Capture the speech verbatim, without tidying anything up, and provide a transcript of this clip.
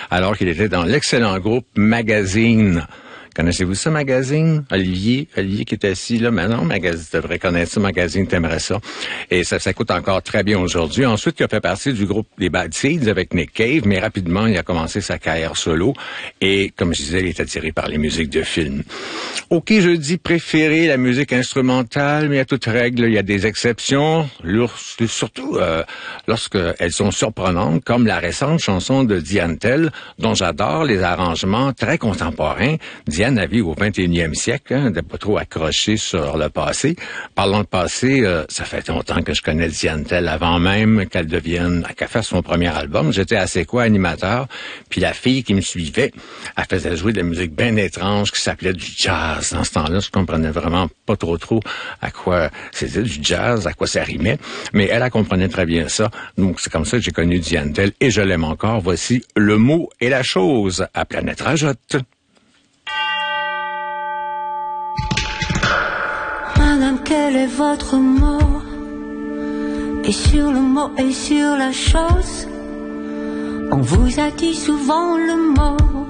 alors qu'il était dans l'excellent groupe Magazine. Connaissez-vous ça, Magazine? Olivier, Olivier qui est assis là, maintenant, Magazine, tu devrais connaître ça, Magazine, t'aimerais ça. Et ça, ça coûte encore très bien aujourd'hui. Ensuite, il a fait partie du groupe des Bad Seeds avec Nick Cave, mais rapidement, il a commencé sa carrière solo. Et, comme je disais, il est attiré par les musiques de films. OK, je dis préférer la musique instrumentale, mais à toute règle, il y a des exceptions, surtout euh, lorsqu'elles sont surprenantes, comme la récente chanson de Diane Tell, dont j'adore les arrangements très contemporains. Diane a vécu au vingt et unième siècle, hein, de pas trop accrocher sur le passé. Parlant de passé, euh, ça fait longtemps que je connais Diane Tell, avant même qu'elle devienne, qu'elle fasse son premier album. J'étais à C'est quoi animateur, puis la fille qui me suivait, elle faisait jouer de la musique bien étrange qui s'appelait du jazz. Dans ce temps-là, je comprenais vraiment pas trop trop à quoi c'était du jazz, à quoi ça rimait, mais elle, elle comprenait très bien ça. Donc c'est comme ça que j'ai connu Diane Tell et je l'aime encore. Voici Le mot et la chose à Planète Rajotte. Madame, quel est votre mot? Et sur le mot et sur la chose, on vous a dit souvent le mot.